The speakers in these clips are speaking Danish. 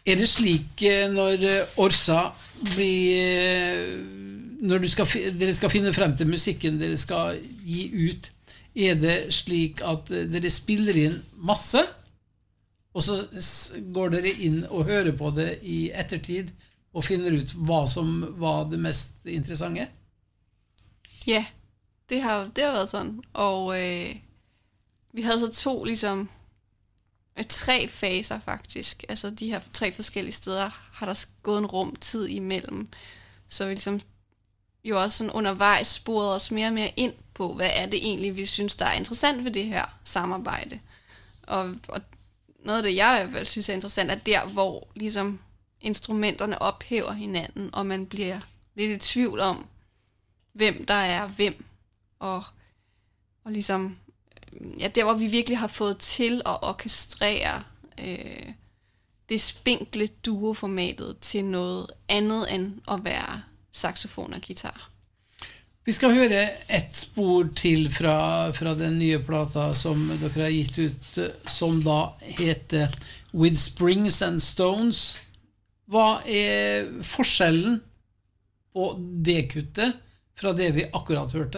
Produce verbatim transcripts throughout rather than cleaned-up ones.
Er det slik når Orsa blir når du skal, dere skal finne frem til musikken dere skal gi ut, er det slik at dere spiller inn masse, og så går dere inn og hører på det i ettertid og finner ut hva som var det mest interessante? Ja, det har, det har været sådan, og øh, vi havde så to ligesom tre faser faktisk, altså de her tre forskellige steder har der gået en rum tid imellem, så vi ligesom jo også sådan undervejs sporet os mere og mere ind på, hvad er det egentlig, vi synes, der er interessant ved det her samarbejde. Og, og noget af det, jeg i hvert fald synes er interessant, er der, hvor ligesom instrumenterne ophæver hinanden, og man bliver lidt i tvivl om, hvem der er hvem. Og, og ligesom, ja, der hvor vi virkelig har fået til at orkestrere øh, det spinkle duoformatet til noget andet end at være saxofon og guitar. Vi skal høre et spor til fra, fra den nye plata som dere har gitt ut, som da heter With Springs and Stones. Hva er forskjellen på det kuttet fra det vi akkurat hørte?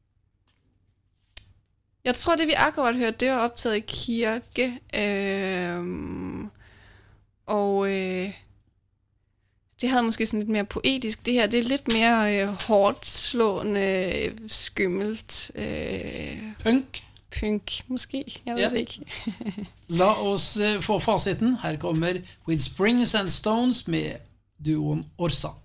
Jeg tror, det vi akkurat hørte, det var optaget i kirke. Øh, og øh, det havde måske sådan lidt mere poetisk. Det her, det er lidt mere øh, hårdt slående, skymmelt. Øh, punk? Punk, måske. Jeg ved ja. det ikke. La oss få fasiten. Her kommer With Springs and Stones med duoen Orsa.